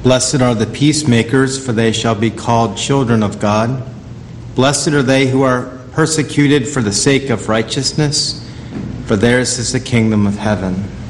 Blessed are the peacemakers, for they shall be called children of God. Blessed are they who are persecuted for the sake of righteousness, for theirs is the kingdom of heaven.